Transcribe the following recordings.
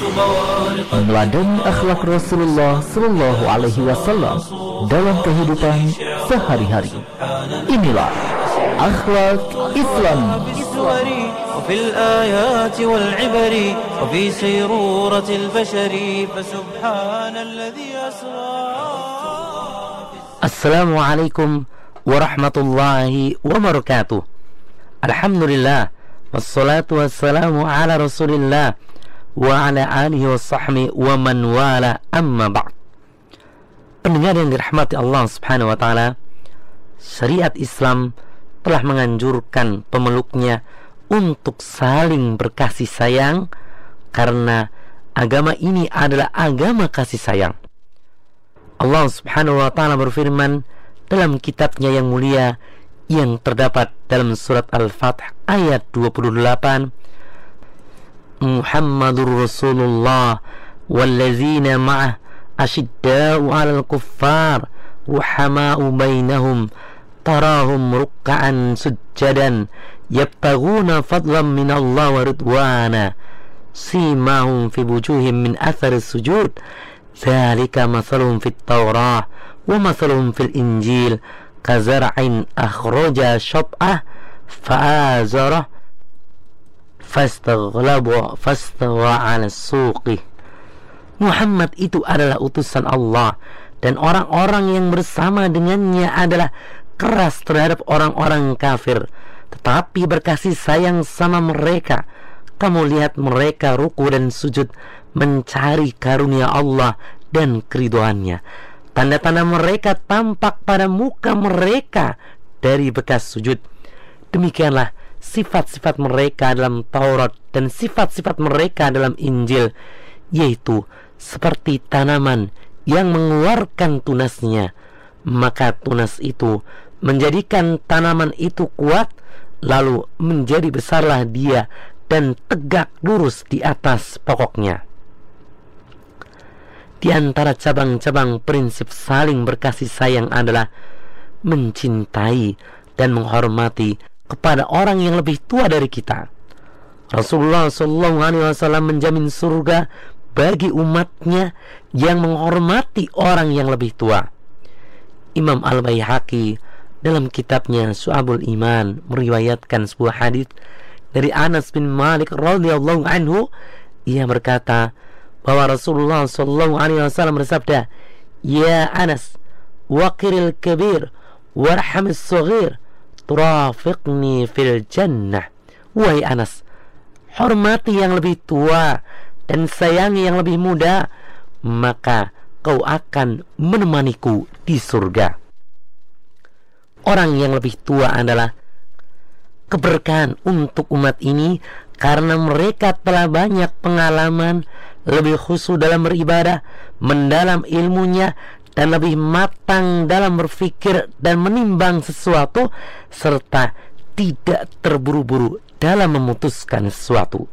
meneladani akhlak Rasulullah Sallallahu Alaihi Wasallam dalam kehidupan sehari-hari. Inilah akhlak Islam. وفي الآيات والعبر وفي سيرورة البشر فسبحان الذي أسرى. Assalamualaikum warahmatullahi wabarakatuh. Alhamdulillah, wassalatu wassalamu ala rasulillah wa ala alihi wa sahbihi wa man wala, amma ba'd. Pendengar yang dirahmati Allah subhanahu wa ta'ala, syariat Islam telah menganjurkan pemeluknya untuk saling berkasih sayang, karena agama ini adalah agama kasih sayang. Allah subhanahu wa ta'ala berfirman dalam kitabnya yang mulia yang terdapat dalam surat Al-Fath ayat 28, Muhammadur Rasulullah wallazina ma'ah asyidda'u 'alal kuffar ruhama'u bainahum tarahum ruk'an sujjadan yabtaghuna fadlan minallah wa ridwana simahum fi wujuhim min athari sujud dzalika mathaluhum fit Taurah wa mathaluhum fil Injil kazar'in akhraja syat'ah fa'azarah fastaghlaba fastawa 'ala suqih. Muhammad itu adalah utusan Allah, dan orang-orang yang bersama dengannya adalah keras terhadap orang-orang kafir, tetapi berkasih sayang sama mereka. Kamu lihat mereka ruku dan sujud mencari karunia Allah dan keridhoannya. Tanda-tanda mereka tampak pada muka mereka dari bekas sujud. Demikianlah sifat-sifat mereka dalam Taurat dan sifat-sifat mereka dalam Injil, yaitu seperti tanaman yang mengeluarkan tunasnya, maka tunas itu menjadikan tanaman itu kuat, lalu menjadi besarlah dia dan tegak lurus di atas pokoknya. Di antara cabang-cabang prinsip saling berkasih sayang adalah mencintai dan menghormati kepada orang yang lebih tua dari kita. Rasulullah SAW menjamin surga bagi umatnya yang menghormati orang yang lebih tua. Imam Al-Baihaqi dalam kitabnya Syu'abul Iman meriwayatkan sebuah hadis dari Anas bin Malik radhiyallahu anhu. Ia berkata bahwa Rasulullah SAW bersabda, "Ya Anas, waqiril kabir warhamis saghir turafiqni fil jannah." Wahai Anas, hormati yang lebih tua dan sayangi yang lebih muda, maka kau akan menemaniku di surga. Orang yang lebih tua adalah keberkahan untuk umat ini, karena mereka telah banyak pengalaman, lebih khusyuk dalam beribadah, mendalam ilmunya, dan lebih matang dalam berpikir dan menimbang sesuatu, serta tidak terburu-buru dalam memutuskan sesuatu.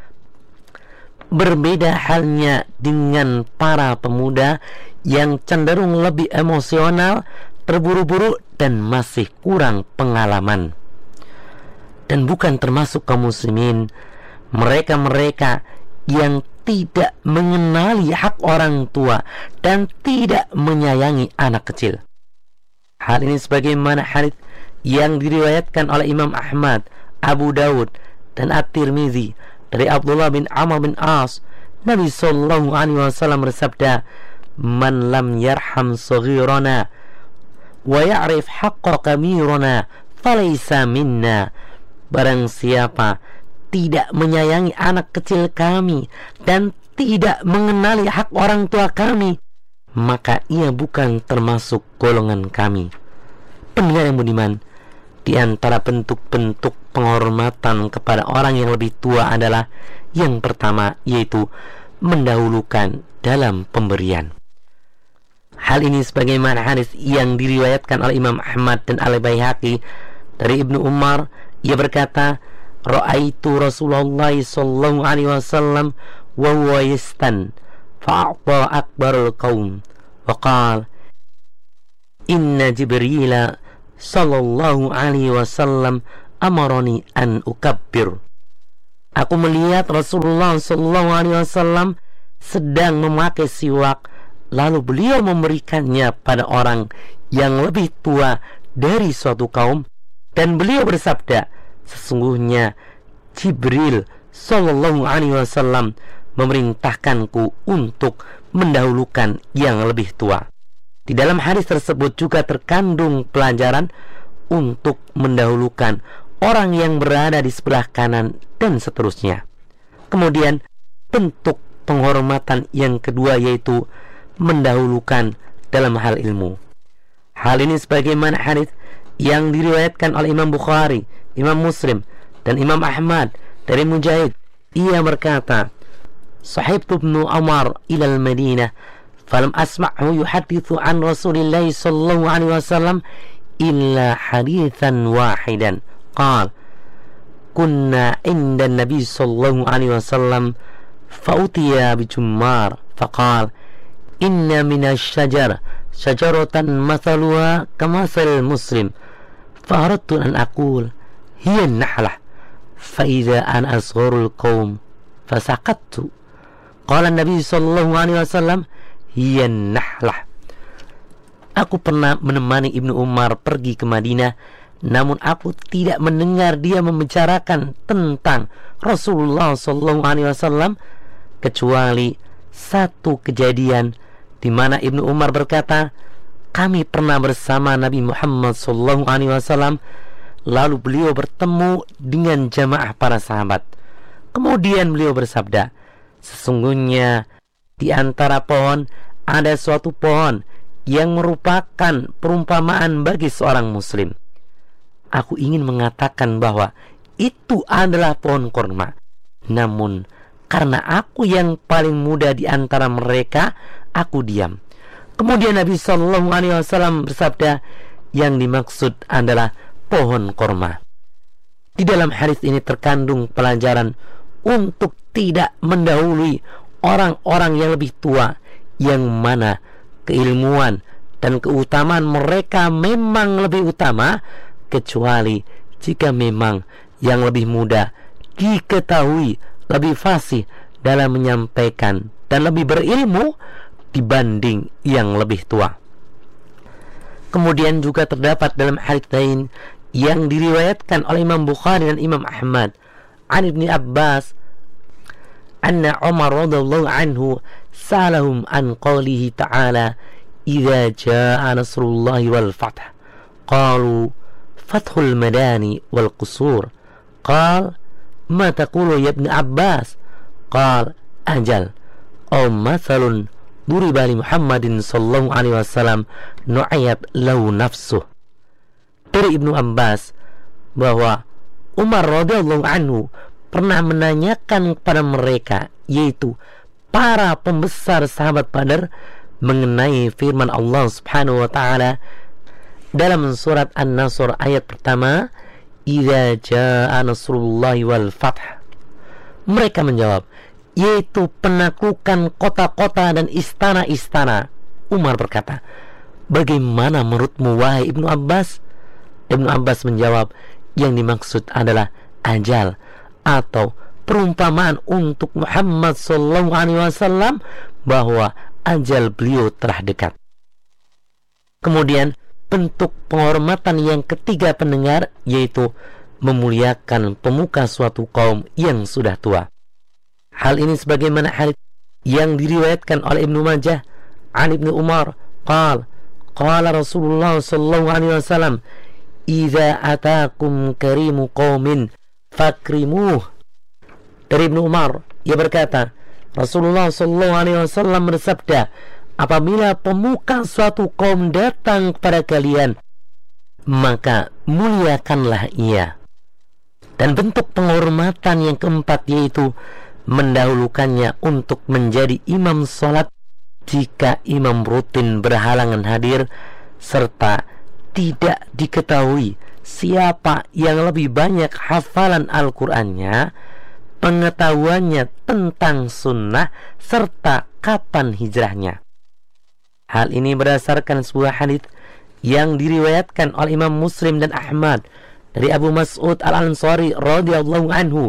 Berbeda halnya dengan para pemuda yang cenderung lebih emosional, terburu-buru, dan masih kurang pengalaman. Dan bukan termasuk kaum muslimin mereka-mereka yang tidak mengenali hak orang tua dan tidak menyayangi anak kecil. Hal ini sebagaimana hadits yang diriwayatkan oleh Imam Ahmad, Abu Dawud, dan At-Tirmizi dari Abdullah bin Amr bin As. Nabi sallallahu alaihi wasallam bersabda, "Man lam yarham saghirana wa ya'rif haqqa kabirana falaysa minna." Barang siapa tidak menyayangi anak kecil kami dan tidak mengenali hak orang tua kami, maka ia bukan termasuk golongan kami. Pendengar yang budiman, di antara bentuk-bentuk penghormatan kepada orang yang lebih tua adalah yang pertama, yaitu mendahulukan dalam pemberian. Hal ini sebagaimana hadis yang diriwayatkan oleh Imam Ahmad dan Al-Baihaqi dari Ibnu Umar. Ia berkata, "Ra'aitu Rasulullah sallallahu alaihi wasallam wa huwa yastan fa'ata akbarul qaum wa qala inna Jibril sallallahu alaihi wasallam amarani an ukabbir." Aku melihat Rasulullah SAW sedang memakai siwak, lalu beliau memberikannya pada orang yang lebih tua dari suatu kaum, dan beliau bersabda, sesungguhnya Jibril Sallallahu Alaihi Wasallam memerintahkanku untuk mendahulukan yang lebih tua. Di dalam hadis tersebut juga terkandung pelajaran untuk mendahulukan orang yang berada di sebelah kanan dan seterusnya. Kemudian bentuk penghormatan yang kedua yaitu mendahulukan dalam hal ilmu. Hal ini sebagaimana hadis yang diriwayatkan oleh Imam Bukhari, Imam Muslim, dan Imam Ahmad dari Mujahid. Ia berkata, "Sahibtu ibnu Umar ila al-Madinah, falam asma'hu yuhadithu an Rasulillah sallallahu alaihi wasallam illa hadithan wahidan. Qala, kunna inda Nabi sallallahu alaihi wasallam fa'utiya bijummar, faqala, inna minasy-syajar syajaratan mathaluha kamathal muslim. Fa'aradtu an aqul hiya an-nahlah, fa idza ana asgharul qaum fasaqattu. Qala Nabi sallallahu alaihi wasallam hiya an-nahlah." Aku pernah menemani Ibnu Umar pergi ke Madinah, namun aku tidak mendengar dia membicarakan tentang Rasulullah sallallahu alaihi wasallam kecuali satu kejadian di mana Ibnu Umar berkata, kami pernah bersama Nabi Muhammad sallallahu alaihi wasallam, lalu beliau bertemu dengan jamaah para sahabat. Kemudian beliau bersabda, sesungguhnya di antara pohon ada suatu pohon yang merupakan perumpamaan bagi seorang muslim. Aku ingin mengatakan bahwa itu adalah pohon kurma, namun karena aku yang paling muda di antara mereka, aku diam. Kemudian Nabi Sallallahu Alaihi Wasallam bersabda, yang dimaksud adalah pohon kurma. Di dalam hadis ini terkandung pelajaran untuk tidak mendahului orang-orang yang lebih tua, yang mana keilmuan dan keutamaan mereka memang lebih utama, kecuali jika memang yang lebih muda diketahui lebih fasih dalam menyampaikan dan lebih berilmu dibanding yang lebih tua. Kemudian juga terdapat dalam hadits lain yang diriwayatkan oleh Imam Bukhari dan Imam Ahmad, an Ibnu Abbas anna Umar radhiyallahu anhu salahum an qawlihi ta'ala idza jaa nasrullahi wal fath qalu fathul madani wal qusur qal ma taqulu ya Ibnu Abbas qal ajal aw mathalun duriba li Muhammadin sallallahu alaihi wasallam nu'ayat lahu nafsuh. Dari Ibnu Abbas bahwa Umar radhiyallahu anhu pernah menanyakan kepada mereka, yaitu para pembesar sahabat Badar, mengenai firman Allah Subhanahu wa taala dalam surat An-Nasr ayat pertama, idza jaa nasrullahi wal fath. Mereka menjawab, yaitu penaklukan kota-kota dan istana-istana. Umar berkata, bagaimana menurutmu wahai Ibnu Abbas? Ibnu Abbas menjawab, yang dimaksud adalah ajal atau perumpamaan untuk Muhammad sallallahu alaihi wasallam bahwa ajal beliau telah dekat. Kemudian bentuk penghormatan yang ketiga pendengar yaitu memuliakan pemuka suatu kaum yang sudah tua. Hal ini sebagaimana hadits yang diriwayatkan oleh Ibnu Majah an Ibnu Umar qala Rasulullah sallallahu alaihi wasallam idza atakum karimu qaumin fakrimuh. Dari Ibnu Umar, ia berkata, Rasulullah sallallahu alaihi wasallam bersabda, apabila pemuka suatu kaum datang kepada kalian, maka muliakanlah ia. Dan bentuk penghormatan yang keempat yaitu mendahulukannya untuk menjadi imam sholat jika imam rutin berhalangan hadir, serta tidak diketahui siapa yang lebih banyak hafalan Al-Qur'annya, pengetahuannya tentang sunnah, serta kapan hijrahnya. Hal ini berdasarkan sebuah hadits yang diriwayatkan oleh Imam Muslim dan Ahmad dari Abu Mas'ud Al-Ansari radhiyallahu anhu.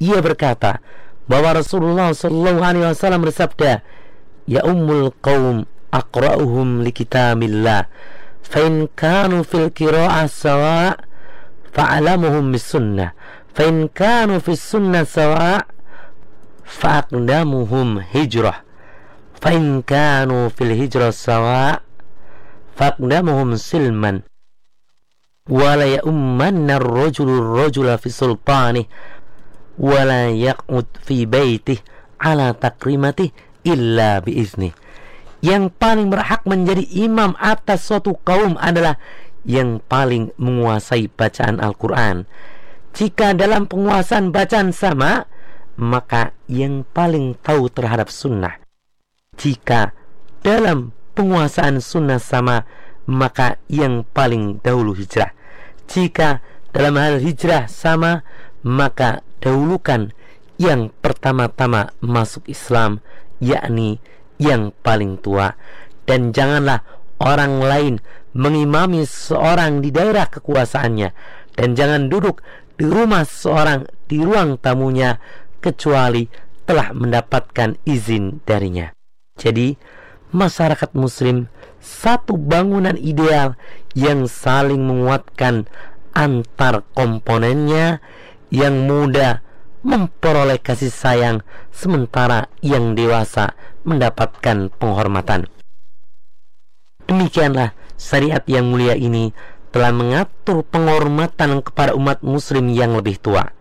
ia berkata bahwa Rasulullah SAW bersabda, ya ummul qaum aqra'uhum li kitabillah fa in kanu fil qira'ah sawa' fa'alamuhum bis sunnah fa in kanu fis sunnah sawa' fa'aqdamuhum hijrah fa in kanu fil hijrah sawa' fa'aqdamuhum silman wa la ya'ummanna ar-rajulu ar-rajula fi sultanih wa la yaq'ud fi baitih ala takrimatih illa biizni. Yang paling berhak menjadi imam atas suatu kaum adalah yang paling menguasai bacaan Al-Quran. Jika dalam penguasaan bacaan sama, maka yang paling tahu terhadap sunnah. Jika dalam penguasaan sunnah sama, maka yang paling dahulu hijrah. Jika dalam hal hijrah sama, maka dahulukan yang pertama-tama masuk Islam, yakni yang paling tua. Dan janganlah orang lain mengimami seorang di daerah kekuasaannya, dan jangan duduk di rumah seorang di ruang tamunya kecuali telah mendapatkan izin darinya. Jadi masyarakat muslim satu bangunan ideal yang saling menguatkan antar komponennya, yang muda memperoleh kasih sayang, sementara yang dewasa mendapatkan penghormatan. Demikianlah syariat yang mulia ini telah mengatur penghormatan kepada umat muslim yang lebih tua.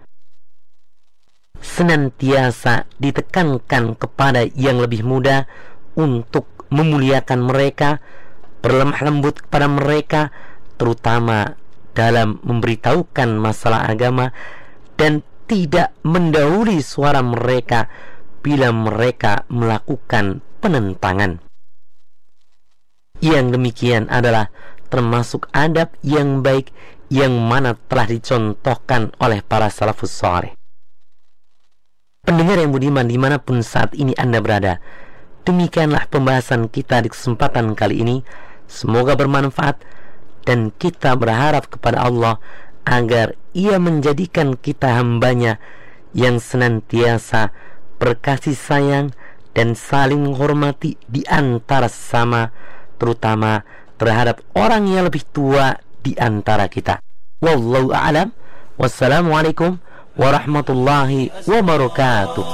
Senantiasa ditekankan kepada yang lebih muda untuk memuliakan mereka, berlemah lembut kepada mereka, terutama dalam memberitahukan masalah agama, dan tidak mendahului suara mereka bila mereka melakukan penentangan. Yang demikian adalah termasuk adab yang baik yang mana telah dicontohkan oleh para salafus saleh. Pendengar yang budiman dimanapun saat ini Anda berada, demikianlah pembahasan kita di kesempatan kali ini. Semoga bermanfaat, dan kita berharap kepada Allah agar Ia menjadikan kita hambanya yang senantiasa berkasih sayang dan saling menghormati di antara sesama, terutama terhadap orang yang lebih tua di antara kita. Wallahu a'lam. Wassalamualaikum warahmatullahi wabarakatuh.